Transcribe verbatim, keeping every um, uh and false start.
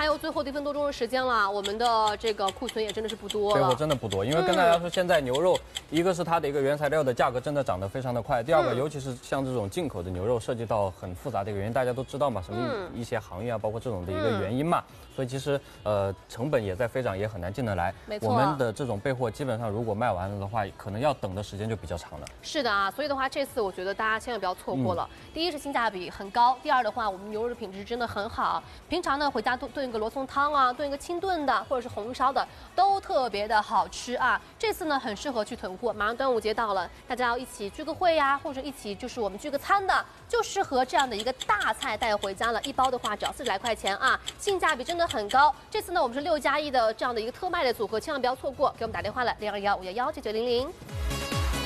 有最后的一分多钟的时间了，我们的这个库存也真的是不多了。 备货真的不多，因为跟大家说，现在牛肉，一个是它的一个原材料的价格真的涨得非常的快，第二个，尤其是像这种进口的牛肉，涉及到很复杂的一个原因，大家都知道嘛，什么一些行业啊，包括这种的一个原因嘛，所以其实呃成本也在飞涨，也很难进得来。 没错， 我们的这种备货基本上如果卖完了的话，可能要等的时间就比较长了。 是的啊，所以的话，这次我觉得大家千万不要错过了。嗯、第一是性价比很高，第二的话，我们牛肉的品质真的很好。平常呢，回家炖炖一个罗宋汤啊，炖一个清炖的，或者是红烧的，都特别的好吃啊。这次呢，很适合去囤货。马上端午节到了，大家要一起聚个会呀、啊，或者一起就是我们聚个餐的，就适合这样的一个大菜带回家了。一包的话只要四十来块钱啊，性价比真的很高。这次呢，我们是六加一的这样的一个特卖的组合，千万不要错过。给我们打电话了，零二幺五幺幺九九零零。